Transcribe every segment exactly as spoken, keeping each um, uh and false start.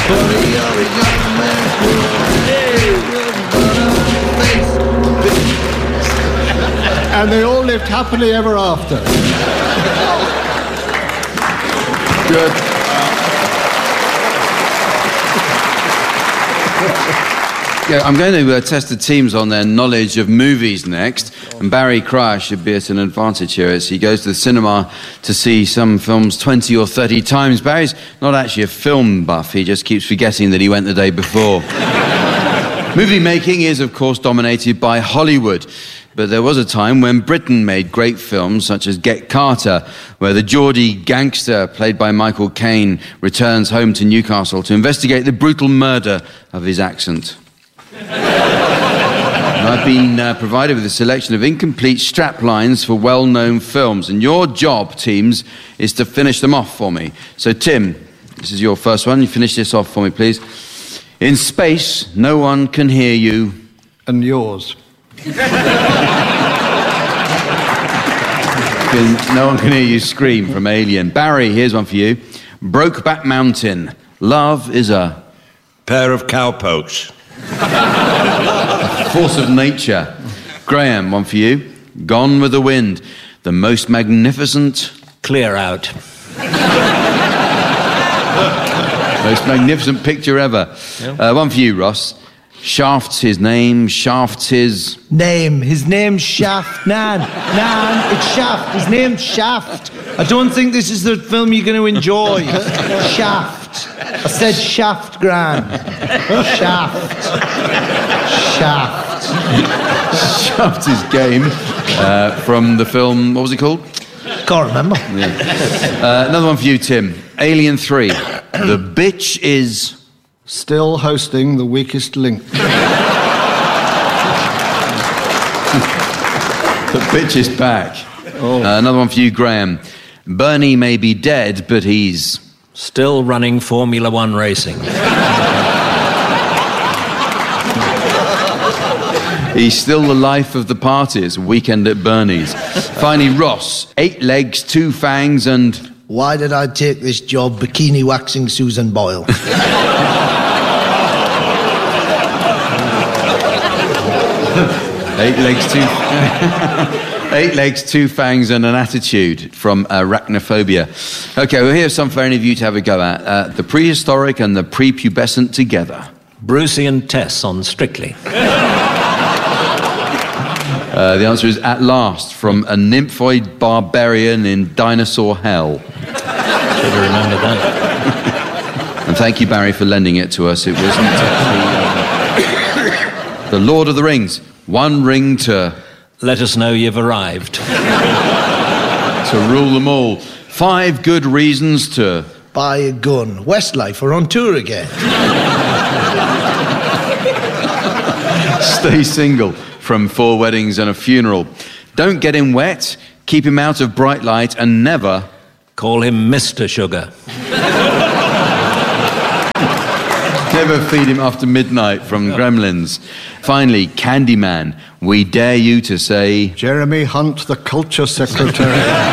And they all lived happily ever after. Good. Yeah, I'm going to uh, test the teams on their knowledge of movies next. And Barry Cryer should be at an advantage here as he goes to the cinema to see some films twenty or thirty times. Barry's not actually a film buff. He just keeps forgetting that he went the day before. Movie making is, of course, dominated by Hollywood. But there was a time when Britain made great films such as Get Carter, where the Geordie gangster, played by Michael Caine, returns home to Newcastle to investigate the brutal murder of his accent. I've been uh, provided with a selection of incomplete strap lines for well-known films, and your job, teams, is to finish them off for me. So, Tim, this is your first one. You finish this off for me, please. In space, no one can hear you. And yours. No one can hear you scream from Alien. Barry, here's one for you. Brokeback Mountain. Love is a... pair of cowpokes. Force of nature. Graham, one for you. Gone with the Wind. The most magnificent... Clear out. Most magnificent picture ever. Yeah. Uh, one for you, Ross. Shaft's his name, Shaft's his... Name. His name's Shaft. Nan. Nan, it's Shaft. His name's Shaft. I don't think this is the film you're going to enjoy. Shaft. I said Shaft, Gran. Shaft. Shaft. Shaft is game uh, from the film... What was it called? Can't remember. Yeah. Uh, another one for you, Tim. Alien three. The bitch is... Still hosting The Weakest Link. The bitch is back. Oh. Uh, another one for you, Graham. Bernie may be dead, but he's... Still running Formula One racing. He's still the life of the parties. Weekend at Bernie's. Finally, Ross. Eight legs, two fangs, and... Why did I take this job bikini waxing Susan Boyle? Eight legs, two... Eight legs, two fangs, and an attitude from Arachnophobia. OK, well, here's some for any of you to have a go at. Uh, the prehistoric and the prepubescent together. Brucey and Tess on Strictly. Uh, the answer is At Last, from a nymphoid barbarian in Dinosaur Hell. Should have remembered that. And thank you, Barry, for lending it to us. It wasn't actually... Uh, The Lord of the Rings. One ring to... Let us know you've arrived. To rule them all. Five good reasons to... Buy a gun. Westlife are on tour again. Stay single, from Four Weddings and a Funeral. Don't get him wet, keep him out of bright light, and never... Call him Mister Sugar. Never feed him after midnight, from Gremlins. Finally, Candyman. We dare you to say... Jeremy Hunt, the Culture Secretary.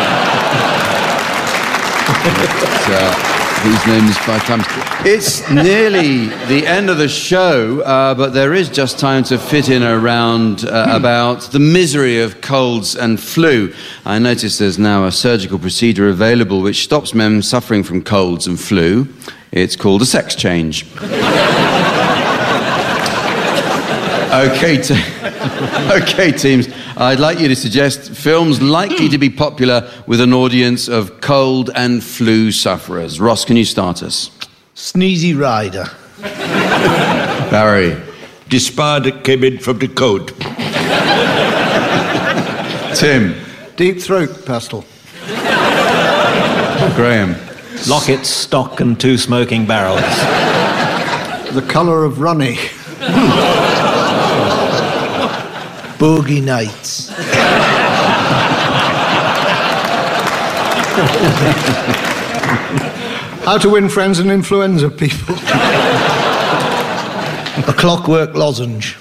uh, whose name is five times. It's nearly the end of the show, uh, but there is just time to fit in a round uh, about the misery of colds and flu. I notice there's now a surgical procedure available which stops men suffering from colds and flu. It's called a sex change. Okay, te- okay, teams. I'd like you to suggest films likely to be popular with an audience of cold and flu sufferers. Ross, can you start us? Sneezy Rider. Barry. The Spider came in from the coat. Tim. Deep Throat Pastel. Graham. Lockett, Stock and Two Smoking Barrels. The Colour of Ronnie. Bogey Nights. How to Win Friends and Influenza People. A Clockwork Lozenge.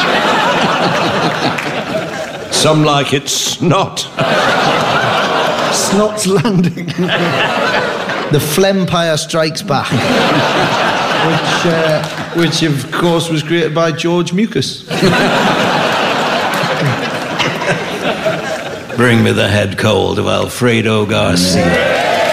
Some like it snot. Snot's Landing. The Flempire Strikes Back, which, uh, which of course was created by George Mucus. Bring me the head cold of Alfredo Garcia.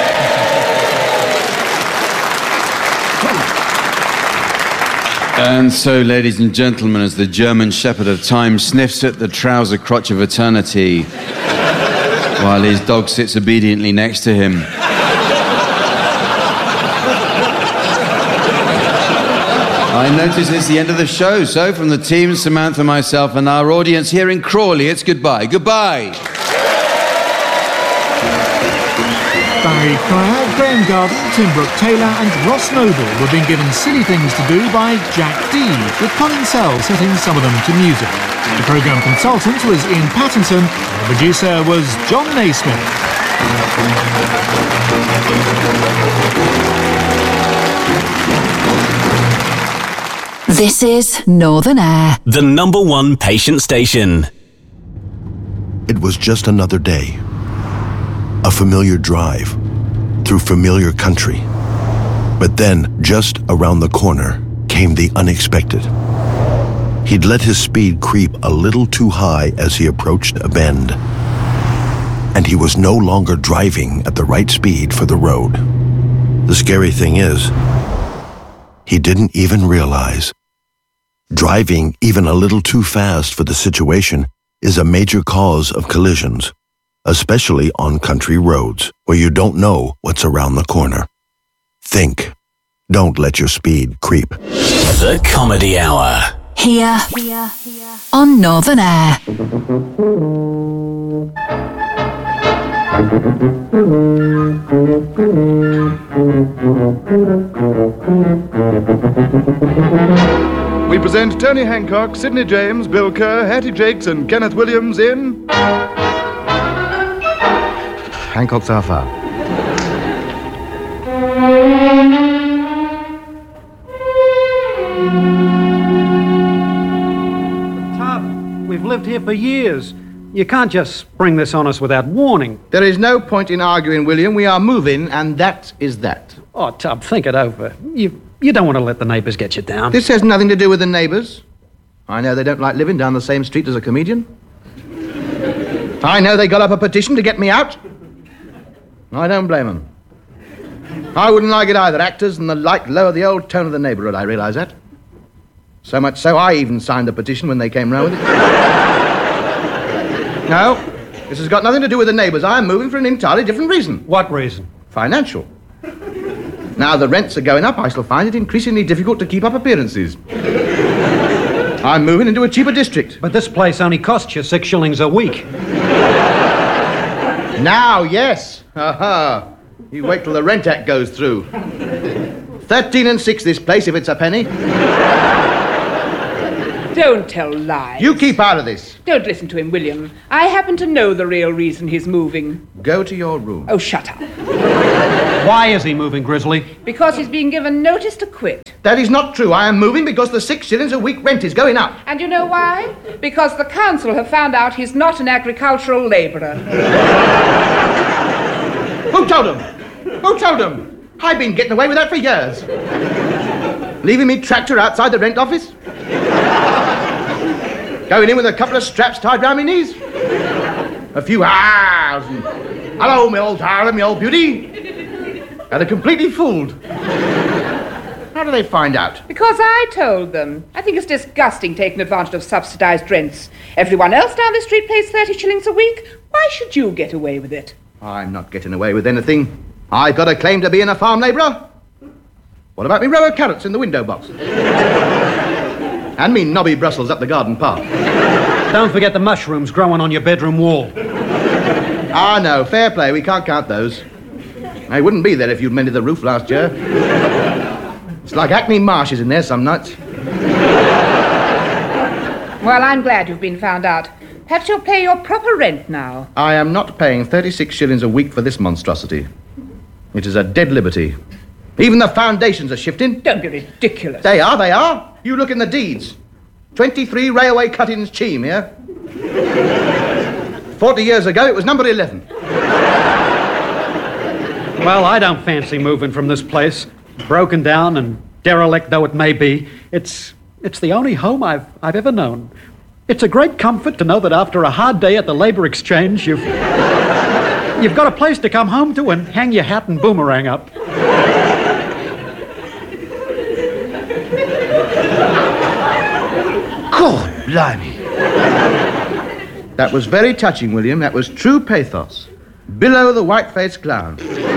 And so, ladies and gentlemen, as the German Shepherd of Time sniffs at the trouser crotch of eternity while his dog sits obediently next to him. I notice it's the end of the show, so from the team, Samantha, myself, and our audience here in Crawley, it's goodbye. Goodbye. Barry Cryer, Graham Garden, Tim Brooke Taylor and Ross Noble were being given Silly Things to Do by Jack Dee, with Colin Sell setting some of them to music. The programme consultant was Ian Pattinson, and the producer was John Naismith. This is Northern Air, the number one patient station. It was just another day. A familiar drive through familiar country. But then, just around the corner, came the unexpected. He'd let his speed creep a little too high as he approached a bend. And he was no longer driving at the right speed for the road. The scary thing is, he didn't even realize. Driving even a little too fast for the situation is a major cause of collisions, especially on country roads where you don't know what's around the corner. Think. Don't let your speed creep. The Comedy Hour. here, here, here. On Northern Air. We present Tony Hancock, Sidney James, Bill Kerr, Hattie Jakes and Kenneth Williams in... Hancock's Our Fire. Tub, we've lived here for years. You can't just spring this on us without warning. There is no point in arguing, William. We are moving, and that is that. Oh, Tub, think it over. You... You don't want to let the neighbours get you down. This has nothing to do with the neighbours. I know they don't like living down the same street as a comedian. I know they got up a petition to get me out. I don't blame them. I wouldn't like it either. Actors and the like lower the old tone of the neighbourhood, I realise that. So much so I even signed a petition when they came round with it. No, this has got nothing to do with the neighbours. I'm moving for an entirely different reason. What reason? Financial. Now the rents are going up, I shall find it increasingly difficult to keep up appearances. I'm moving into a cheaper district. But this place only costs you six shillings a week. Now, yes. Aha. You wait till the Rent Act goes through. Thirteen and six this place, if it's a penny. Don't tell lies. You keep out of this. Don't listen to him, William. I happen to know the real reason he's moving. Go to your room. Oh, shut up. Why is he moving, Grizzly? Because he's being given notice to quit. That is not true. I am moving because the six shillings a week rent is going up. And you know why? Because the council have found out he's not an agricultural labourer. Who told him? Who told him? I've been getting away with that for years. Leaving me tractor outside the rent office? Going in with a couple of straps tied round my knees? A few ahs and hello, my old darling, my old beauty. And they're completely fooled. How do they find out? Because I told them. I think it's disgusting taking advantage of subsidised rents. Everyone else down the street pays thirty shillings a week. Why should you get away with it? I'm not getting away with anything. I've got a claim to being a farm labourer. What about me row of carrots in the window box? And me knobby Brussels up the garden path. Don't forget the mushrooms growing on your bedroom wall. Ah, no, fair play. We can't count those. I wouldn't be there if you'd mended the roof last year. It's like Hackney Marshes in there some nights. Well, I'm glad you've been found out. Perhaps you'll pay your proper rent now. I am not paying thirty-six shillings a week for this monstrosity. It is a dead liberty. Even the foundations are shifting. Don't be ridiculous. They are, they are. You look in the deeds. twenty-three railway cuttings Cheam here. Forty years ago, it was number eleven. Well, I don't fancy moving from this place. Broken down and derelict though it may be, it's it's the only home I've I've ever known. It's a great comfort to know that after a hard day at the Labour Exchange, you've you've got a place to come home to and hang your hat and boomerang up. God, blimey. That was very touching, William. That was true pathos. Below the white-faced clown.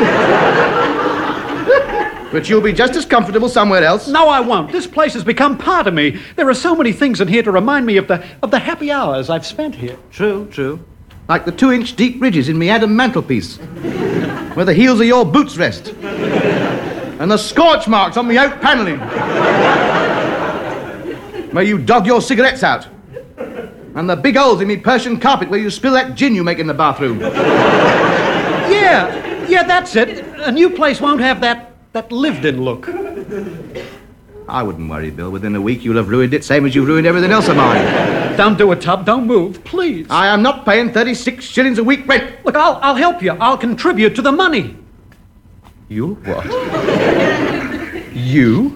But you'll be just as comfortable somewhere else. No, I won't. This place has become part of me. There are so many things in here to remind me of the of the happy hours I've spent here. True, true. Like the two-inch deep ridges in me Adam mantelpiece, where the heels of your boots rest, and the scorch marks on the oak panelling, where you dog your cigarettes out, and the big holes in me Persian carpet where you spill that gin you make in the bathroom. Yeah, yeah, that's it. A new place won't have that that lived-in look. I wouldn't worry, Bill. Within a week you'll have ruined it, same as you've ruined everything else of mine. Don't do it, Tub. Don't move, please. I am not paying thirty-six shillings a week rent. Look, I'll I'll help you. I'll contribute to the money. You what? You?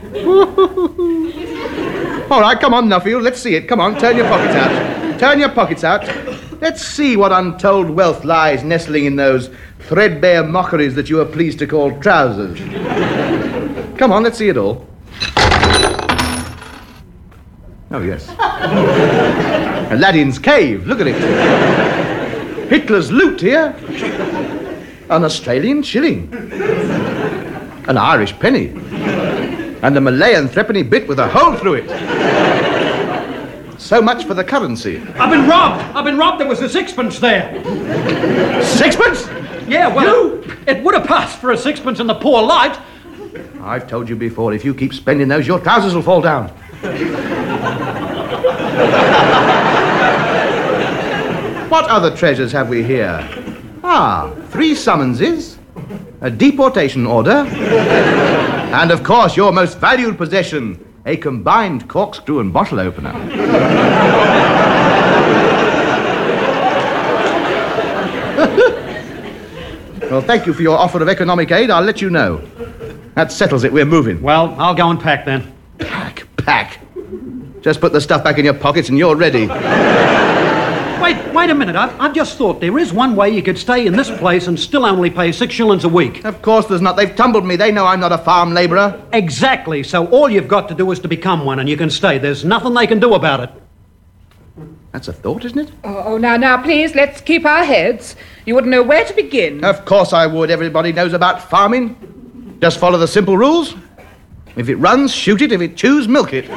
All right, come on, Nuffield. Let's see it. Come on, turn your pockets out. Turn your pockets out. Let's see what untold wealth lies nestling in those threadbare mockeries that you are pleased to call trousers. Come on, let's see it all. Oh, yes. Aladdin's cave. Look at it. Hitler's loot here. An Australian shilling. An Irish penny. And a Malayan threepenny bit with a hole through it. So much for the currency. I've been robbed. I've been robbed. There was a sixpence there. Sixpence? Yeah, well, it, it would have passed for a sixpence in the poor light. I've told you before, if you keep spending those, your trousers will fall down. What other treasures have we here? Ah, three summonses, a deportation order, and, of course, your most valued possession, a combined corkscrew and bottle opener. Well, thank you for your offer of economic aid. I'll let you know. That settles it. We're moving. Well, I'll go and pack then. Pack, pack. Just put the stuff back in your pockets and you're ready. Wait, wait a minute. I've, I've just thought there is one way you could stay in this place and still only pay six shillings a week. Of course there's not. They've tumbled me. They know I'm not a farm labourer. Exactly. So all you've got to do is to become one and you can stay. There's nothing they can do about it. That's a thought, isn't it? Oh, oh, now, now, please, let's keep our heads. You wouldn't know where to begin. Of course I would. Everybody knows about farming. Just follow the simple rules. If it runs, shoot it. If it chews, milk it.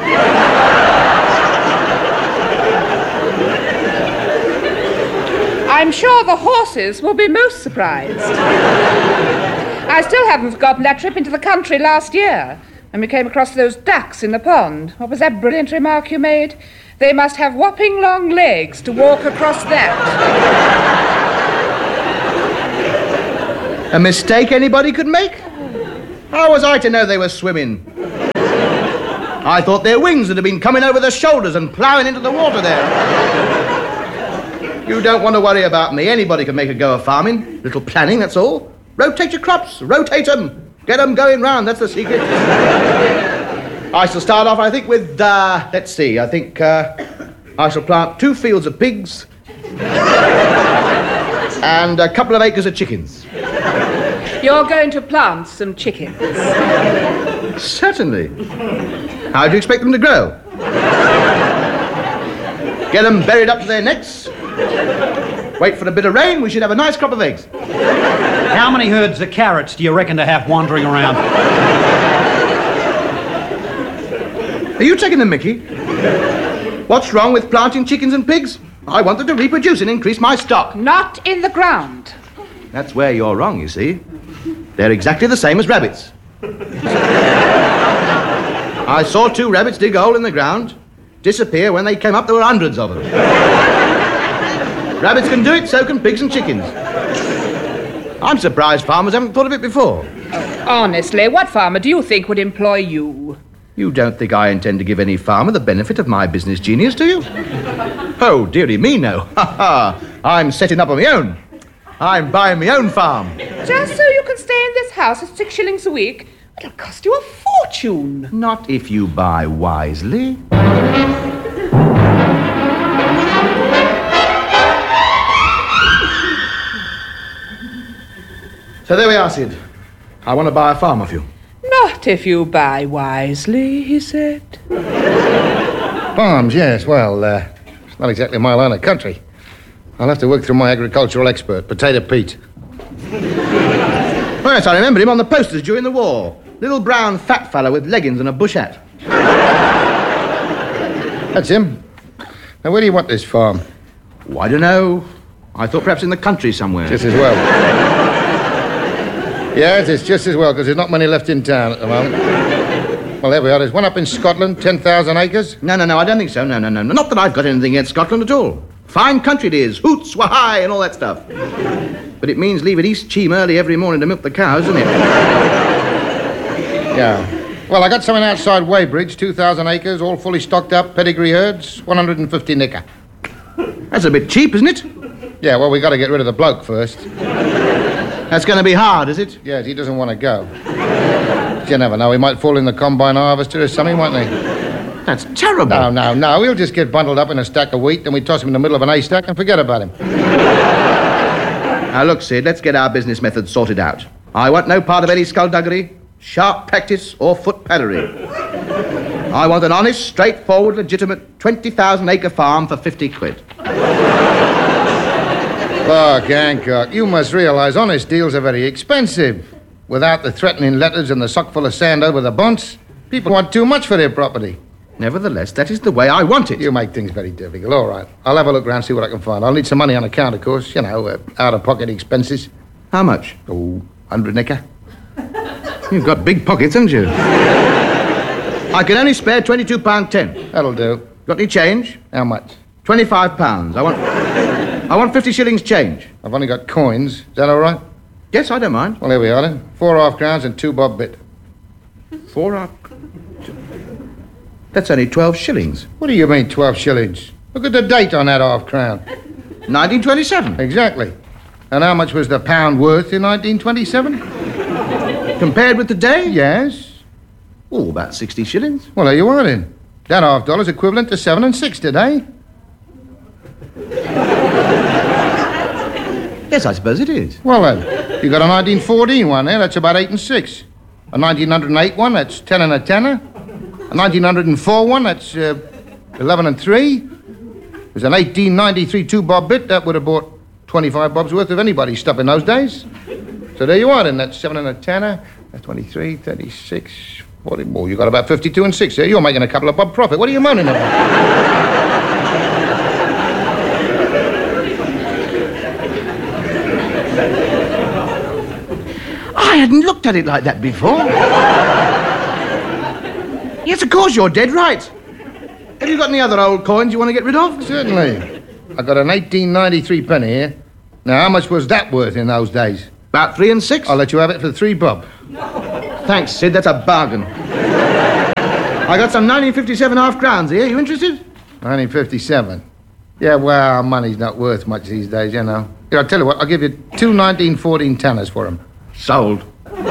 I'm sure the horses will be most surprised. I still haven't forgotten that trip into the country last year when we came across those ducks in the pond. What was that brilliant remark you made? They must have whopping long legs to walk across that. A mistake anybody could make? How was I to know they were swimming? I thought their wings would have been coming over their shoulders and ploughing into the water there. You don't want to worry about me. Anybody can make a go of farming. Little planning, that's all. Rotate your crops. Rotate them. Get them going round. That's the secret. I shall start off, I think, with, uh, let's see, I think uh, I shall plant two fields of pigs and a couple of acres of chickens. You're going to plant some chickens? Certainly. How do you expect them to grow? Get them buried up to their necks. Wait for a bit of rain, we should have a nice crop of eggs. How many herds of carrots do you reckon to have wandering around? Are you taking the mickey? What's wrong with planting chickens and pigs? I want them to reproduce and increase my stock. Not in the ground. That's where you're wrong, you see. They're exactly the same as rabbits. I saw two rabbits dig a hole in the ground, disappear. When they came up, there were hundreds of them. Rabbits can do it, so can pigs and chickens. I'm surprised farmers haven't thought of it before. Oh, honestly, what farmer do you think would employ you? You don't think I intend to give any farmer the benefit of my business genius, do you? Oh, dearie me, no. Ha ha. I'm setting up on my own. I'm buying my own farm. Just so you can stay in this house at six shillings a week? It'll cost you a fortune. Not if you buy wisely. So there we are, Sid. I want to buy a farm off you. Not if you buy wisely, he said. Farms, yes. Well, uh, it's not exactly my line of country. I'll have to work through my agricultural expert, Potato Pete. Oh, yes, I remember him on the posters during the war. Little brown fat fellow with leggings and a bush hat. That's him. Now, where do you want this farm? Oh, I don't know. I thought perhaps in the country somewhere. Just as well. Yes, it's just as well, because there's not many left in town at the moment. Well, there we are. There's one up in Scotland, ten thousand acres. No, no, no, I don't think so. No, no, no. Not that I've got anything against Scotland at all. Fine country it is. Hoots, wahai, and all that stuff. But it means leaving East Cheam early every morning to milk the cows, doesn't it? Yeah. Well, I got something outside Weybridge, two thousand acres, all fully stocked up, pedigree herds, one hundred fifty nicker. That's a bit cheap, isn't it? Yeah, well, we got to get rid of the bloke first. That's going to be hard, is it? Yes, he doesn't want to go. You never know, he might fall in the combine harvester or something, won't he? That's terrible. No, no, no, he'll just get bundled up in a stack of wheat, then we toss him in the middle of an haystack and forget about him. Now, look, Sid, let's get our business methods sorted out. I want no part of any skullduggery, sharp practice, or foot peddery. I want an honest, straightforward, legitimate twenty thousand acre farm for fifty quid. Look, Hancock, you must realise honest deals are very expensive. Without the threatening letters and the sock full of sand over the bunts, people want too much for their property. Nevertheless, that is the way I want it. You make things very difficult. All right. I'll have a look round, see what I can find. I'll need some money on account, of course. You know, uh, out-of-pocket expenses. How much? Oh, hundred nicker. You've got big pockets, haven't you? I can only spare twenty-two pounds ten. That'll do. Got any change? How much? twenty-five pounds. I want... I want fifty shillings change. I've only got coins. Is that all right? Yes, I don't mind. Well, here we are, then. Four half crowns and two bob bit. Four half... That's only twelve shillings. What do you mean, twelve shillings? Look at the date on that half crown. nineteen twenty-seven. Exactly. And how much was the pound worth in nineteen twenty-seven? Compared with today? Yes. Oh, about sixty shillings. Well, there you are, then. That half dollar's equivalent to seven and six today. Yes, I suppose it is. Well, then, you got a nineteen fourteen one there, that's about eight and six. A nineteen oh eight one, that's ten and a tenner. A nineteen oh four one, that's uh, eleven and three. There's an eighteen ninety-three two-bob bit, that would have bought twenty-five bobs worth of anybody's stuff in those days. So there you are, then. That's seven and a tenner. That's twenty-three, thirty-six, forty more. You got about fifty-two and six there. You're making a couple of bob profit. What are you moaning about? I hadn't looked at it like that before. Yes, of course, you're dead right. Have you got any other old coins you want to get rid of? Certainly. I got an eighteen ninety-three penny here. Now, how much was that worth in those days? About three and six. I'll let you have it for three bob. Thanks, Sid. That's a bargain. I got some nineteen fifty-seven half crowns here. You interested? nineteen fifty-seven. Yeah, well, money's not worth much these days, you know. Here, I'll tell you what. I'll give you two nineteen fourteen tenners for them. Sold.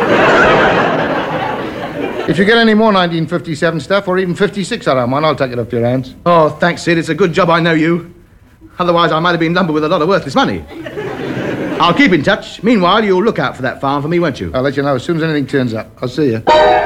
If you get any more nineteen fifty-seven stuff, or even fifty-six, I don't mind. I'll take it off your hands. Oh, thanks, Sid. It's a good job I know you. Otherwise, I might have been lumbered with a lot of worthless money. I'll keep in touch. Meanwhile, you'll look out for that farm for me, won't you? I'll let you know as soon as anything turns up. I'll see you.